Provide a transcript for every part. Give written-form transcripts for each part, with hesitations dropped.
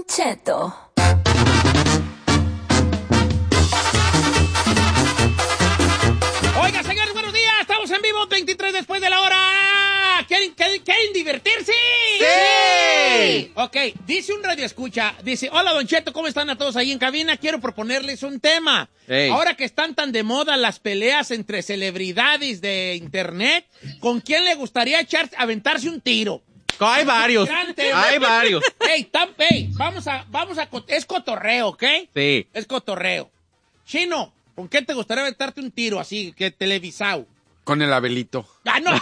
Don Cheto. Oiga, señores, buenos días. Estamos en vivo, 23 después de la hora. ¿Quieren divertirse? ¡Sí! Ok, dice un radioescucha, dice, hola, Don Cheto, ¿cómo están a todos ahí en cabina? Quiero proponerles un tema. Hey. Ahora que están tan de moda las peleas entre celebridades de internet, ¿con quién le gustaría aventarse un tiro? Hay varios. Hay varios. Hey, vamos a, es cotorreo, ¿ok? Sí. Es cotorreo. Chino, ¿con qué te gustaría aventarte un tiro así, que televisado? Con el Abelito. ¡Ah, no!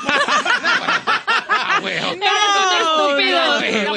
¡Estúpido!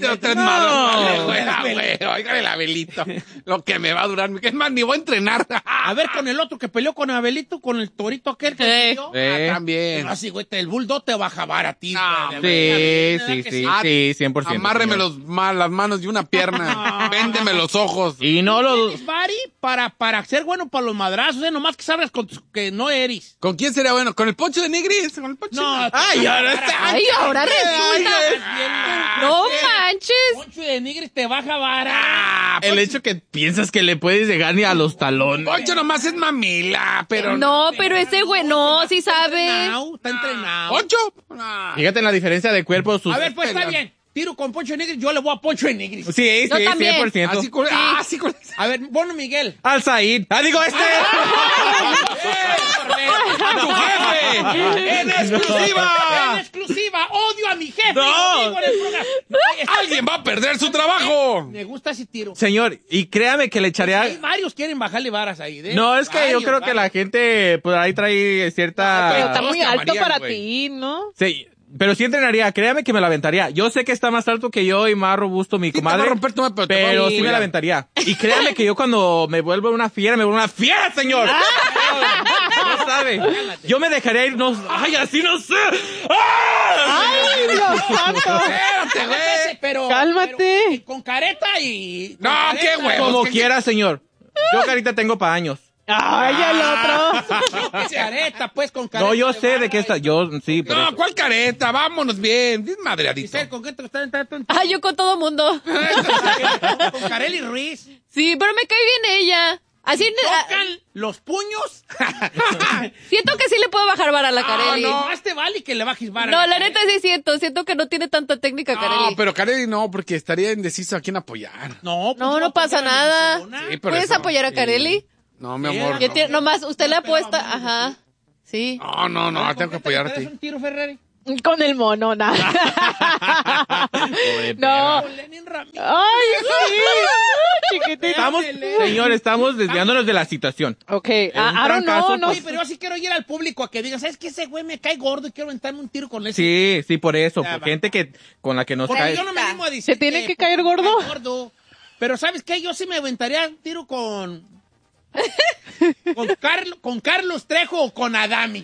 Oigan el Abelito. Lo que me va a durar. Es más, ni voy a entrenar. A ver, con el otro que peleó con Abelito, con el torito aquel que peleó. También. Así, güey, el bulldog te va a jabar a ti. Sí, 100%. Amárreme las manos y una pierna. Véndeme los ojos. Y no lo... ¿Tienes bari para ser bueno para los madrazos? Nomás que sabes que no eres. ¿Con quién sería bueno? ¿Con el Poncho de Nigris? ¿Con el Poncho? No. Ay, ahora resulta. No manches. Poncho de Nigris te va a jabar. El hecho que piensas que le puedes llegar ni a los talones. Poncho nomás es mamila, pero... No, pero ese güey, no, sí sabe. Está entrenado. ¿Poncho? Fíjate en la diferencia de cuerpo. A ver, pues está bien. Tiro con Poncho de Nigris, yo le voy a Poncho de Nigris. Sí, Yo también. 100%. Así con... Sí. A ver, bueno, Miguel. Al Said. Digo este. ¡A tu jefe! ¡En exclusiva! En exclusiva, odio a mi jefe. No. Lo digo en el programa. ¡Alguien va a perder su trabajo! Me gusta ese tiro. Señor, y créame que le Hay echaría... varios quieren bajarle varas ahí. No, es que yo creo que la gente por ahí trae cierta... Pero está todos muy te alto amarían, para güey. ti, ¿no? Sí, pero sí entrenaría, créame que me la aventaría. Yo sé que está más alto que yo y más robusto mi Sí, te comadre. va a romper tu madre, pero te va a pero sí cuidar. me la aventaría. Y créame que yo cuando me vuelvo una fiera, señor. No sabe. Yo me dejaría ir, no... ¡Ay, así no sé! ¡Ay, Dios santo! Espérate, güey. Pero, Cálmate. pero con careta y... No, con qué careta. huevos. Como que- quiera, señor. Yo carita tengo para años. ¡Ay, el otro! Con careta, pues, con careta. No, yo te sé va de qué a- está. Yo, sí, pero... No, ¿cuál careta? Vámonos bien. Bien madreadito. Giselle, ¿con qué te gusta entrar? ¡Ay, yo con todo mundo! Con Kareli Ruiz. Sí, pero me cae bien ella. Así, Tocan los puños. siento que sí le puedo bajar vara a la Kareli. No, más te vale que le bajes vara. No, la neta sí siento que no tiene tanta técnica, No, Kareli. pero Kareli no, porque estaría indeciso a quién apoyar. No, pues No, yo no pasa apoyo a la nada. segunda. Sí, pero ¿Puedes eso- apoyar a Kareli? No, mi amor. Ya No, tiene- nomás, usted le Pero apuesta, vamos, ajá. Sí. no, tengo que apoyarte. ¿Es un tiro, Ferrari? Con el mono, nada. Pobre No. Con Lenin Ramírez. Ay, sí. Chiquitito. Estamos, señor, estamos desviándonos de la situación. Ok, un Aaron, trancazo, no. Oye, pero yo sí quiero ir al público a que diga, ¿sabes qué? Ese güey me cae gordo y quiero aventarme un tiro con ese. Sí, por eso. Ya, Por va. gente que con la que nos Porque cae. yo no me animo a decir. ¿Se tiene que caer gordo? me cae gordo. Pero ¿sabes qué? Yo sí me aventaría un tiro con Carlos Trejo o con Adami.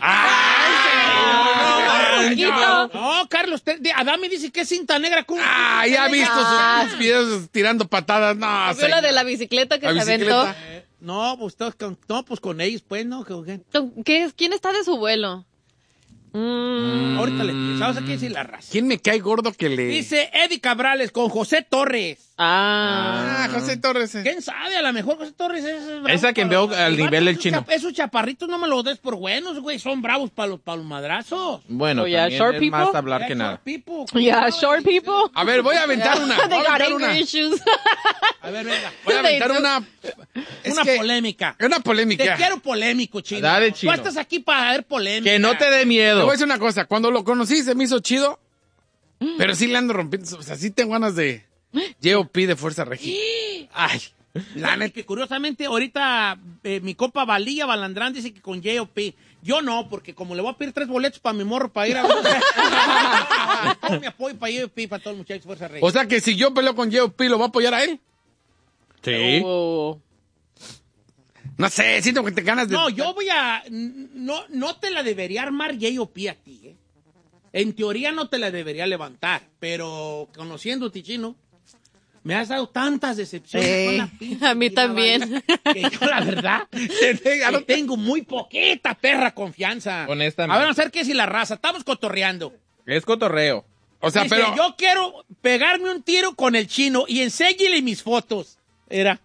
No, Carlos Trejo. Adami dice que es cinta negra. ¿Cómo? Ya he visto sus videos tirando patadas. No, ¿Vio la de la bicicleta que La se bicicleta. aventó? No, pues con ellos, pues, ¿no? ¿Quién está de su vuelo? Ahorita le ¿sabes a quién decir la raza? ¿Quién me cae gordo que le...? Dice Eddie Cabrales con José Torres. José Torres. ¿Quién sabe? A lo mejor José Torres es bravo Esa que para- veo al nivel del chino. Esos chaparritos no me los des por buenos, güey. Son bravos para los madrazos. Bueno, Oh, yeah, también short es people. más hablar que Yeah, nada. short people. Yeah, short people. A ver, voy a aventar una. They Voy a got aventar anger una. issues. A ver, venga. Voy a aventar They do. una... Es Una que- polémica. Una Te polémica. quiero polémico, chino. Dale, chino. Tú estás aquí para ver polémica. Que no te dé Te miedo. voy a decir una cosa. Cuando lo conocí se me hizo chido, pero sí le ando rompiendo. O sea, sí tengo ganas de... J.O.P. de Fuerza Regia. Ay, La neta, que curiosamente, ahorita mi compa Valilla Balandrán dice que con J.O.P. Yo no, porque como le voy a pedir 3 boletos para mi morro para ir a ver. Todo mi apoyo para J.O.P. para todos los muchachos de Fuerza Regia. o sea que si yo peleo con J.O.P. ¿lo voy a apoyar a él? Sí. Oh. No sé, siento que te ganas de... No, yo voy a... No te la debería armar J.O.P. a ti, ¿eh? En teoría no te la debería levantar, pero conociéndote, chino, me has dado tantas decepciones con la pinche A mí vida, también. vaya, que yo, la verdad, que tengo muy poquita perra confianza. Honestamente. A ver, vamos a ver qué es la raza. Estamos cotorreando. Es cotorreo. O sea, Dice, pero... yo quiero pegarme un tiro con el chino y enséñele mis fotos. Era.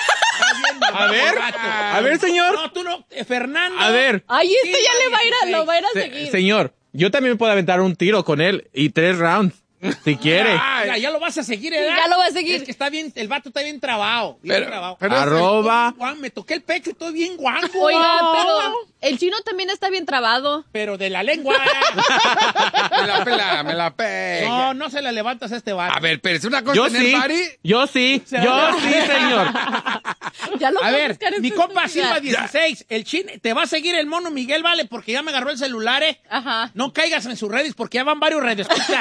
A ver, señor. No, tú no, Fernando. A ver. Ay, esto Sí, ya le va a ir a, 16. lo va a ir a seguir. Señor, yo también puedo aventar un tiro con él y 3 rounds, si quiere. Ya lo vas a seguir, ¿verdad? Ya lo va a seguir. Es que está bien, el vato está bien trabado. Bien trabado. pero- Arroba. Guau, me toqué el pecho y estoy bien guango. Oiga, pero el chino también está bien trabado. Pero de la lengua. Me la pela. No se la levantas a este vato. A ver, pero es una cosa Yo tener sí, body. yo sí, señor. Ya lo A voy ver, buscar en mi su compa celular. Silva 16, el chino, te va a seguir el mono Miguel, vale, porque ya me agarró el celular, Ajá. No caigas en sus redes porque ya van varios redes. Escucha.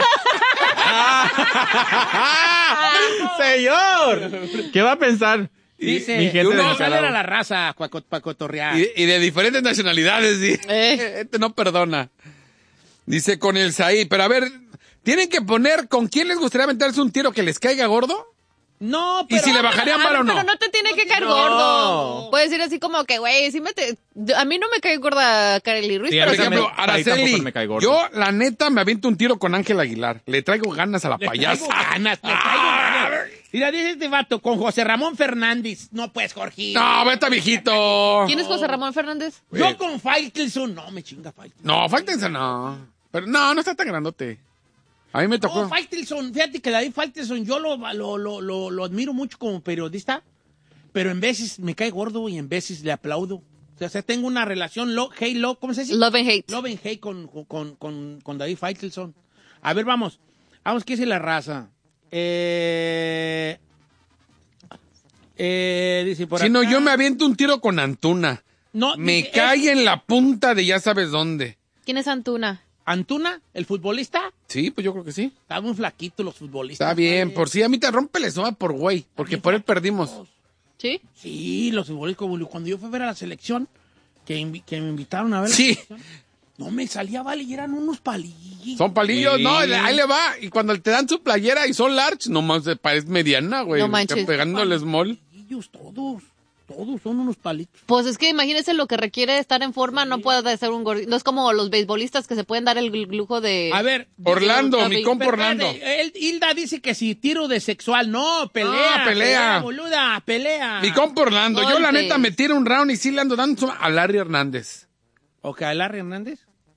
Señor, ¿qué va a pensar? Dice, Mi gente uno de sale Nicaragua. a la raza para cotorrear. Y de diferentes nacionalidades, sí. Este no perdona. Dice con el Saí, pero a ver, tienen que poner con quién les gustaría aventarse un tiro que les caiga gordo. No, ¿Y pero... si le bajarían vara o no? Pero no te tiene que caer No. gordo. Puedes decir así como que, güey, a mí no me cae gorda Kareli Ruiz, Sí, a pero Por mí sí- ejemplo, Ahí tampoco Araceli, me cae gordo. yo la neta me aviento un tiro con Ángel Aguilar. Le traigo ganas a la Le payasa. traigo ganas, le traigo ganas. Mira, dice este vato, con José Ramón Fernández. No, pues, Jorge. No, vete viejito. ¿Quién es José Ramón Fernández? Yo con Faitelson. No, me chinga Faitelson. No, fáltense, no. Pero no está tan grandote. A mí me tocó. No, Faitelson, fíjate que David Faitelson yo lo admiro mucho como periodista, pero en veces me cae gordo y en veces le aplaudo. O sea, tengo una relación ¿cómo se dice? Love and hate. Love and hate con David Faitelson. A ver, vamos, ¿qué dice la raza? Dice por Si no, acá. yo me aviento un tiro con Antuna. No, Me dice, cae en la punta de ya sabes dónde. ¿Quién es Antuna? Antuna, el futbolista, Sí, pues yo creo que sí. está muy flaquito los futbolistas. Está bien, ¿vale? por si a mí te rompe el estómago por güey, porque por él perdimos. ¿Sí? Sí, los futbolistas, cuando yo fui a ver a la selección, que me invitaron a ver la Sí. selección, no me salía, vale, y eran unos palillos. Son palillos, Sí. no, ahí le va. Y cuando te dan su playera y son large, nomás parece mediana, güey. No manches. Pegando el small. Palillos, todos son unos palitos. Pues es que imagínese lo que requiere estar en forma, no puede ser un gordito. No es como los beisbolistas que se pueden dar el lujo de... A ver. Orlando, David, mi compa pero Orlando. espérate, Hilda dice que si tiro de sexual. No, pelea. Pelea. Boluda, pelea. Mi compa Orlando, yo la Golpes. neta me tiro un round y sí le ando dando a Larry Hernández. Ok, Larry Hernández.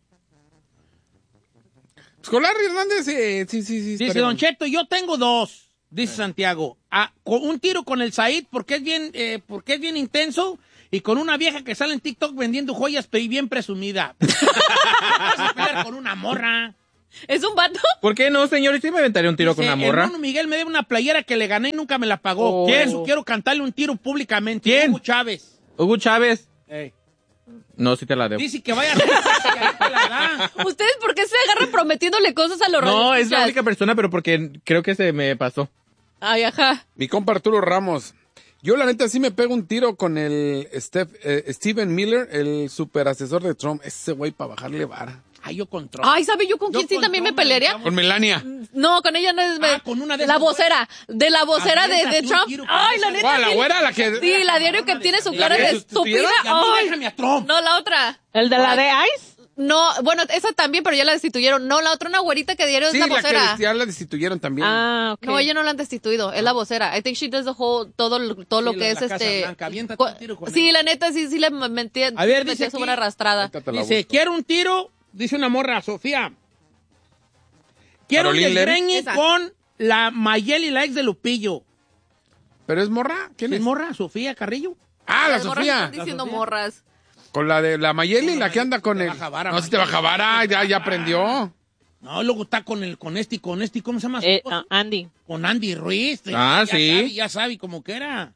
Pues con Larry Hernández, sí. Dice estaría Don bueno. Cheto, yo tengo 2. Dice Santiago. Con un tiro con el Said porque es bien intenso. Y con una vieja que sale en TikTok vendiendo joyas y bien presumida. Vas a pelear con una morra. ¿Es un vato? ¿Por qué no, señor? Sí me aventaría un tiro con Dice, una morra. El mono Miguel me debe una playera que le gané y nunca me la pagó. Oh. ¿Quién? Quiero cantarle un tiro públicamente. ¿Quién? Hugo Chávez. Hugo Chávez. Ey. No, sí te la debo. Dice que vaya a hacer que ahí te la da. ¿Ustedes por qué se agarran prometiéndole cosas a los No, es la radioescuchas? única persona, pero porque creo que se me pasó. Ay, ajá. Mi compa Arturo Ramos. Yo la neta sí me pego un tiro con el Steven Miller, el super asesor de Trump. Ese güey para bajarle vara. Ay, yo control. Ay, ¿sabe yo con quién sí con también me Trump, pelearía? Con Melania. No, con ella no es... Con una de la esas, vocera. De la vocera de Aviéntate un Trump. tiro con Ay, la esa. neta. ¿Cuál, la sí. güera, la que... Sí, la diario que tiene su cara que de sustituyeron? estúpida. Y a mí Ay. déjame a Trump. No, la otra. ¿El de la de Ice? No, bueno, esa también, pero ya la destituyeron. No, la otra, una güerita que diario Sí, es la la vocera. que ya la destituyeron también. Ah, ok. No, ella no la han destituido, es la vocera. I think she does the whole, todo lo Sí, que la es Casa Blanca. Aviéntate un tiro con Sí, ella. la neta, sí le mentí. A ver, sí dice metí su aquí- buena arrastrada. Ahorita te la Dice, busco. quiero un tiro, dice una morra, Sofía. Quiero un Caroline Levi. desgreñe Esa. con la Mayeli, la ex de Lupillo. ¿Pero es morra? ¿Quién ¿Es es? morra? ¿Sofía Carrillo? Ah, la Las morras Sofía. están diciendo Sofía. morras. Con la de la Mayeli, la que anda con Te el... baja vara, No, si te baja vara, ya aprendió. No, luego está con este, ¿cómo se llama? su esposo? Andy. Con Andy Ruiz. Ah, sí. Ya sabe cómo que era.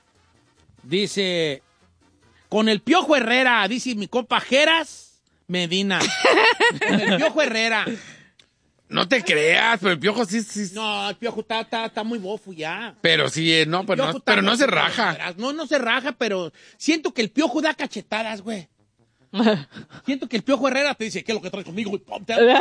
Dice, con el Piojo Herrera, dice mi compa Jeras Medina. Con el Piojo Herrera. No te creas, pero el Piojo sí. No, el Piojo está muy bofo ya. Pero sí, no, El pues Piojo no, está pero no se bofo, raja. verás. No se raja, pero siento que el Piojo da cachetadas, güey. Siento que el Piojo Herrera te dice, ¿qué es lo que traes conmigo? Y pum,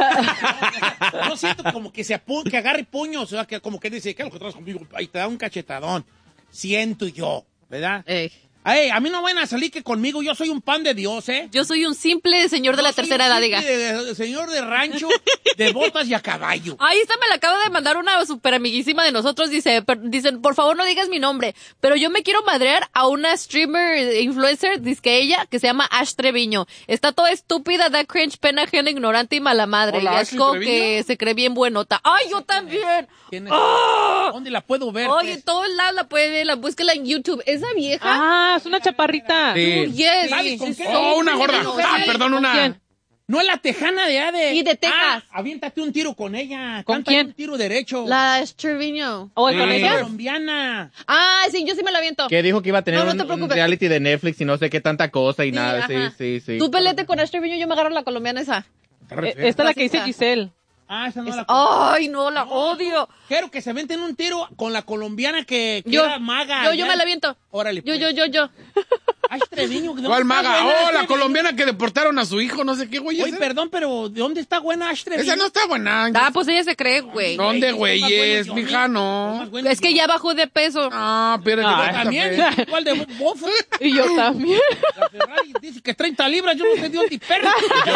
no siento como que que agarre puños, o sea, que como que dice, ¿qué es lo que traes conmigo? Ahí te da un cachetadón. Siento yo, ¿verdad? Ey, a mí no van a salir que conmigo, yo soy un pan de Dios, ¿eh? Yo soy un simple señor de la tercera edad, diga. Señor de rancho, de botas y a caballo. Ahí está, me la acaba de mandar una super amiguísima de nosotros. Dicen, por favor no digas mi nombre, pero yo me quiero madrear a una streamer, influencer, dice ella, que se llama Ash Treviño. Está toda estúpida, da cringe, pena ajena, ignorante y mala madre. Hola, y Ashley asco Treviño. que se cree bien buenota. ¡Ay, yo también! ¿Quién es? ¡Ah! ¿Dónde la puedo ver? Oye, pues? todos lados la pueden ver, búsquela en YouTube. ¿Esa vieja? Ah, es una chaparrita. Sí. Yes. ¿Sabes con qué? Oh, una gorda. Perdón, una. ¿Quién? No es la tejana de Ade. Y de Texas. Ah, aviéntate un tiro con ella. ¿Con Cántale quién? un tiro derecho. La Ash Treviño. ¿O con Es ella? colombiana. Ah, sí, yo sí me la aviento. Que dijo que iba a tener No, no te un preocupes. reality de Netflix y no sé qué tanta cosa y Sí, nada. ajá. Sí. Tú peleate con Ash Treviño, yo me agarro la colombiana esa. Esta es la que dice Giselle. Ah, esa no la Ay, no, la odio. Quiero que se venten un tiro con la colombiana que Yo, era maga. yo me la aviento. Órale, pues. Yo. Ash Treviño. ¿de ¿Cuál dónde está maga? buena Ash Oh, la Treviño? colombiana que deportaron a su hijo, no sé qué, güey. Oye, perdón, pero ¿de dónde está buena Ash Treviño? Esa no está buena. Ah, pues ella se cree, güey. ¿Dónde, Güey, güeyes? son más buenos Mija, Johnny, no. son más buenos Es que Johnny. ya bajó de peso. Ah, pero También, igual de bofo. Y yo también. La Ferrari dice que 30 libras, yo no sé de dónde perra.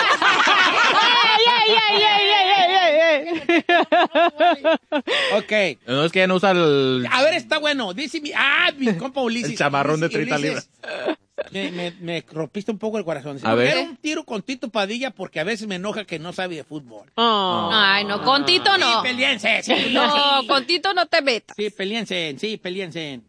Ok. No es que ella no usa el... A ver, está bueno. Dice mi compa Ulises. El chamarrón de Ulises, 30 libras. Me rompiste un poco el corazón. Dice, A ver. quiero un tiro con Tito Padilla porque a veces me enoja que no sabe de fútbol. Oh. Ay, no, con Tito no. Sí, peleense. Sí, No, con Tito no te metas. Sí, peleense.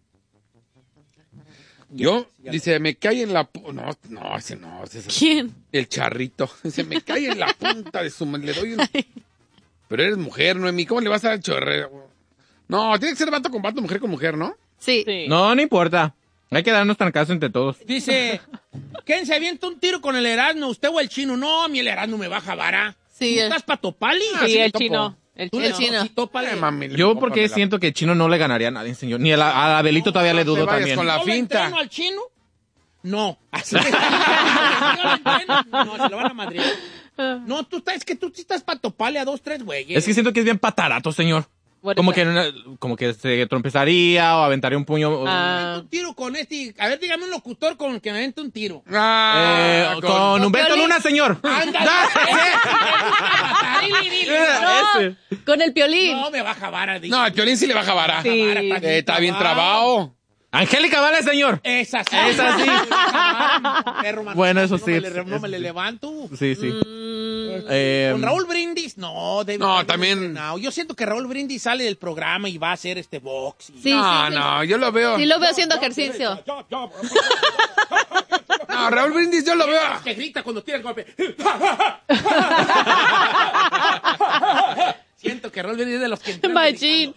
Yo, dice, me cae en la... No, ese no. Ese es ¿Quién? el charrito. Dice, me cae en la punta de su... Le doy un... Pero eres mujer, Noemí. ¿Cómo le vas a dar chorreo? No, tiene que ser vato con vato, mujer con mujer, ¿no? Sí. Sí. No importa. Hay que darnos trancazos entre todos. Dice, ¿quién se avienta un tiro con el Erasmo? ¿Usted o el Chino? No, mi el Erasmo me baja vara. Sí, ¿Tú estás pa' Topali? Sí, el topo. chino. El Tú chino. le chino. sí, tópale. Mami, Yo porque siento que el chino no le ganaría a nadie, señor. Ni a Abelito todavía le dudo te vayas también. con la ¿Yo lo finta. entreno al Chino? No. Así que- ¿Yo lo entreno? No, se lo van a madrear. No, es que tú sí estás pa' toparle a 2, 3 güeyes. Es que siento que es bien patarato, señor. What Como is que se trompezaría o aventaría un puño. Ah. Un tiro con este. A ver, dígame un locutor con el que me avente un tiro. Con Humberto Piolín. Luna, señor. ¡Ándale! Ese. Con el Piolín. No, me baja vara. dice. No, al Piolín sí le baja vara. Sí. Está bien trabado. Angélica Vale, señor. Esa sí. Esa sí. Perro, man, Bueno, eso sí. No me le levanto. Sí. Con Raúl Brindis, no, David, No, David también- entrenado. Yo siento que Raúl Brindis sale del programa y va a hacer este box. y- Sí, No, yo lo veo. Sí lo veo haciendo ejercicio. No, Raúl Brindis yo lo veo. Que grita cuando tira el golpe. Siento que Raúl Brindis es de los que entrenan Machín.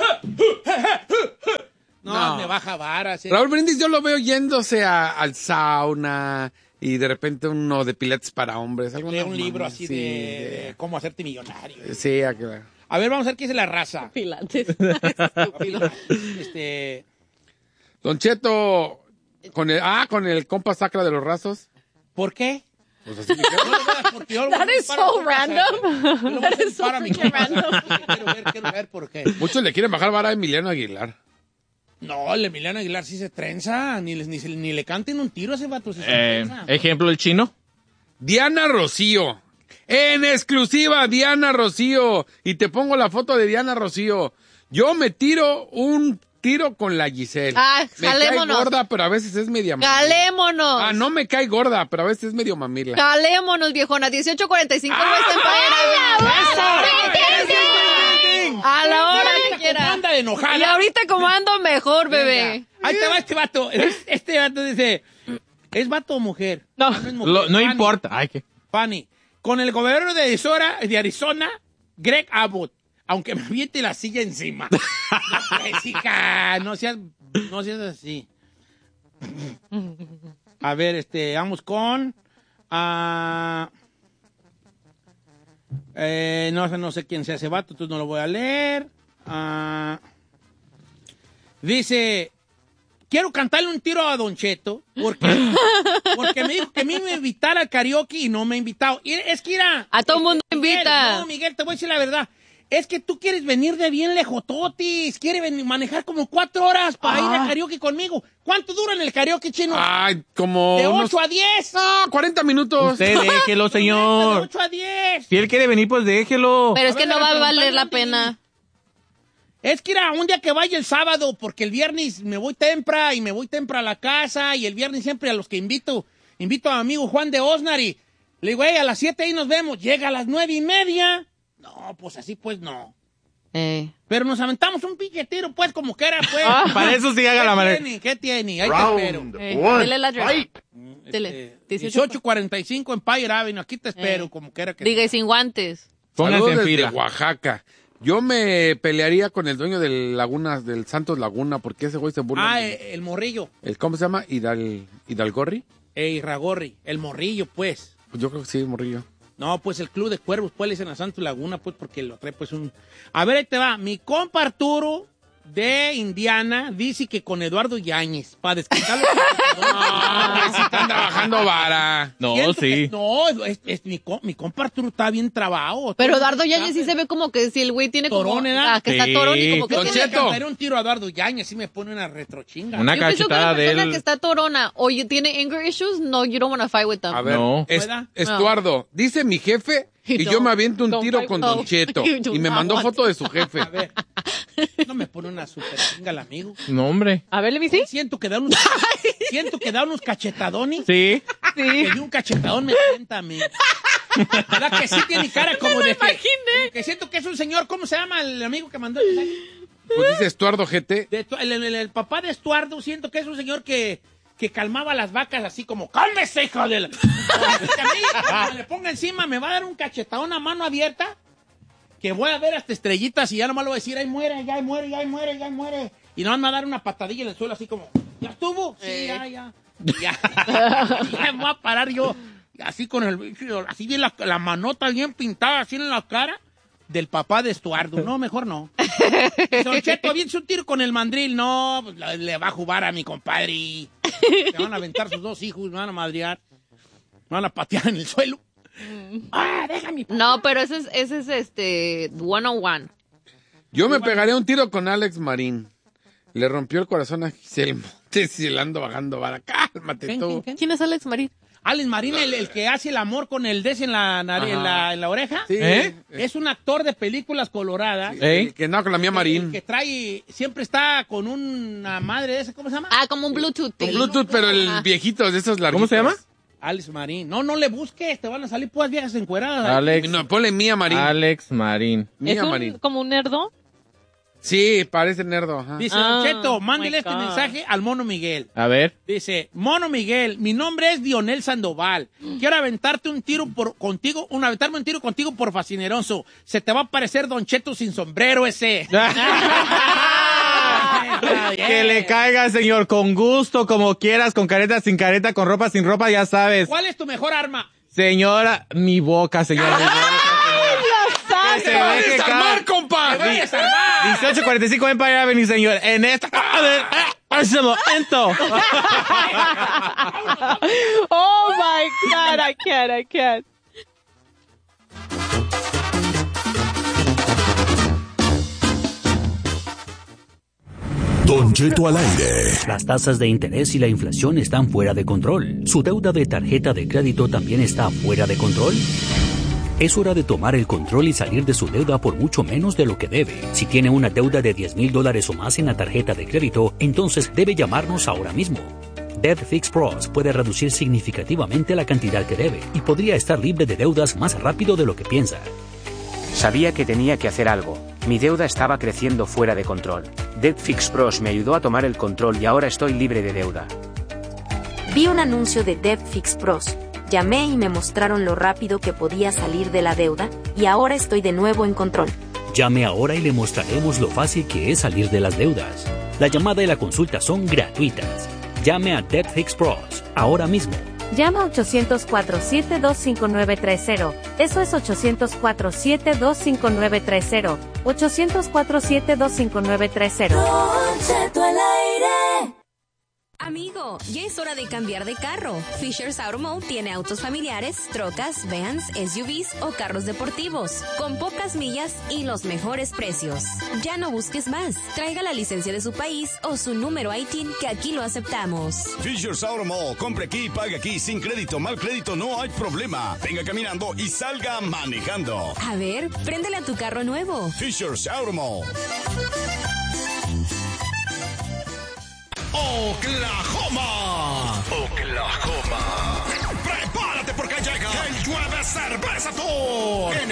No, me baja vara. sí. Raúl Brindis yo lo veo yéndose al sauna y de repente uno de pilates para hombres. Lee un libro así de cómo hacerte millonario. Sí, A ver, vamos a ver qué es la raza. Pilates. Don Cheto, con el compa sacra de los rasos. ¿Por qué? Pues así que Porque yo That is so random. That is so freaking random. Quiero ver por qué. muchos le quieren bajar vara a Emiliano Aguilar. No, el Emiliano Aguilar sí se trenza. Ni le canten un tiro a ese vato. Sí se trenza. Ejemplo, el chino. Diana Rocío. En exclusiva, Diana Rocío. Y te pongo la foto de Diana Rocío. Yo me tiro un tiro con la Giselle. Ah, me cae jalémonos. gorda, pero a veces es media mamila. Calémonos. Ah, no me cae gorda, pero a veces es medio mamila. Calémonos, viejona. 18:45 West Empire. A la hora que quiera. Anda de enojada. Y ahorita como ando mejor, bebé. Ahí te va este vato. Este vato dice, ¿es vato o mujer? No. es mujer. No Fanny, importa. Ay, ¿qué? Fanny, con el gobernador de Arizona, Greg Abbott, aunque me aviente la silla encima. No, pues, hija, no seas así. A ver, vamos con... no sé quién sea ese vato, entonces no lo voy a leer. Dice, quiero cantarle un tiro a Don Cheto, porque me dijo que me iba a invitar al karaoke y no me ha invitado. Y es que A todo mundo Miguel, invita. No, Miguel, te voy a decir la verdad. Es que tú quieres venir de bien lejototis. Quieres manejar como 4 horas para ir a karaoke conmigo. ¿Cuánto dura en el karaoke, Chino? Ay, como... ¿De 8 a 10? No, 40 minutos. Usted déjelo, De señor. 8 a 10. Si él quiere venir, pues déjelo. Pero es A que ver, no va a preguntar valer la dónde pena. Es que era un día que vaya el sábado, porque el viernes me voy temprano a la casa, y el viernes siempre a los que invito a mi amigo Juan de Osnar, y le digo, a las 7 ahí nos vemos. Llega a las 9:30. No, pues así pues no. Pero nos aventamos un pinche tiro, pues, como que era, pues. Para eso sí haga la manera. ¿Qué tiene? Ahí te espero. Dile la address. Dile. 1845 Empire Avenue. Aquí te espero, como que era. Diga, y sin guantes. Pónganse Saludos en desde fila. Oaxaca. Yo me pelearía con el dueño del Lagunas, del Santos Laguna, porque ese güey se burla. El morrillo. ¿Cómo se llama? ¿Hidalgorri? Ragorri. El morrillo, pues. Pues yo creo que sí, morrillo. No, pues el Club de Cuervos, pues le dicen a Santos Laguna, pues porque lo trae, pues un... A ver, ahí te va. Mi compa Arturo de Indiana dice que con Eduardo Yáñez, para desquitar los... Si están trabajando vara. No, Siento sí. que- no, mi compa Arturo está bien trabado. Pero Eduardo Yáñez sí se ve como que si el güey tiene como... Torón, ¿verdad? que está Sí. torón y como que Don tiene... Cheto. Le cantaré un tiro a Eduardo Yáñez, sí me pone una retrochinga. Una Yo pienso que cachetada una de persona él. que está torona o tiene anger issues, no, you don't want to fight with them. A ver, No. ¿Pueda? Estuardo, dice mi jefe que No. yo me aviento un Don't tiro fight con with Don them. Cheto. You do Y me not mandó want foto de su jefe. A ver, no me pone una super chinga el amigo. No, hombre. A ver, let me see. Siento que da unos cachetadones. Sí. Que de un cachetadón me sienta a mí. ¿Verdad que sí tiene cara como de que... como que siento que es un señor, ¿cómo se llama el amigo que mandó el mensaje? Pues dice Estuardo GT. El papá de Estuardo, siento que es un señor que calmaba las vacas así como, ¡cálmese, hijo de la... Que a mí, cuando me le ponga encima, me va a dar un cachetadón a mano abierta, que voy a ver hasta estrellitas y ya nomás le voy a decir, ¡ay, muere, ya, muere, ya, muere, ya, muere! Y nomás me va a dar una patadilla en el suelo así como, ¿ya estuvo? Sí, ya. Ya me voy a parar yo, así con así bien la manota bien pintada, así en la cara del papá de Estuardo. No, mejor no. Don Cheto, aviéntese un tiro con el mandril. No, pues le va a jugar a mi compadre. Se van a aventar sus 2 hijos, me van a madrear. Me van a patear en el suelo. Déjame. No, pero ese es one-on-one. Yo me pegaría un tiro con Alex Marín. Le rompió el corazón a Giselle Montes y le ando bajando vara. Cálmate tú. ¿Quién es Alex Marín? Alex Marín, el que hace el amor con el des en la nariz, en la oreja. Sí. Es un actor de películas coloradas. El que no, con la mía El Marín. que trae, siempre está con una madre de esa, ¿cómo se llama? Ah, como un Bluetooth. Con Bluetooth, pero el Ajá. viejito de esos largos. ¿Cómo se llama? Alex Marín. No le busques, te van a salir puras viejas encueradas. Alex. No, ponle Mía Marín. Alex Marín. ¿Es Mía Marín. como un nerdo? Sí, parece nerdo. Ajá. Dice, Don Cheto, Oh, mándele my este God. mensaje al Mono Miguel. A ver. Dice, Mono Miguel, mi nombre es Dionel Sandoval. Quiero aventarte un tiro contigo por fascineroso. Se te va a parecer Don Cheto sin sombrero ese. Que le caiga, señor, con gusto, como quieras, con careta, sin careta, con ropa, sin ropa, ya sabes. ¿Cuál es tu mejor arma? Señora, mi boca, señora. Mi boca. Que se ¡Te va a deje desarmar, caer. compa! 1845 Empire Avenue, señor. En ese momento. Oh my God, I can't. Don Cheto al aire. Las tasas de interés y la inflación están fuera de control. ¿Su deuda de tarjeta de crédito también está fuera de control? Es hora de tomar el control y salir de su deuda por mucho menos de lo que debe. Si tiene una deuda de $10,000 o más en la tarjeta de crédito, entonces debe llamarnos ahora mismo. Debt Fix Pros puede reducir significativamente la cantidad que debe y podría estar libre de deudas más rápido de lo que piensa. Sabía que tenía que hacer algo. Mi deuda estaba creciendo fuera de control. Debt Fix Pros me ayudó a tomar el control y ahora estoy libre de deuda. Vi un anuncio de Debt Fix Pros. Llamé y me mostraron lo rápido que podía salir de la deuda, y ahora estoy de nuevo en control. Llame ahora y le mostraremos lo fácil que es salir de las deudas. La llamada y la consulta son gratuitas. Llame a Debt Fix Pros ahora mismo. Llama 800-472-5930. Eso es 800-472-5930. 800-472-5930. Amigo, ya es hora de cambiar de carro. Fisher's Auto Mall tiene autos familiares, trocas, vans, SUVs o carros deportivos, con pocas millas y los mejores precios. Ya no busques más. Traiga la licencia de su país o su número ITIN, que aquí lo aceptamos. Fisher's Auto Mall. Compre aquí y pague aquí. Sin crédito, mal crédito, no hay problema. Venga caminando y salga manejando. A ver, préndele a tu carro nuevo. Fisher's Auto Mall. Oklahoma.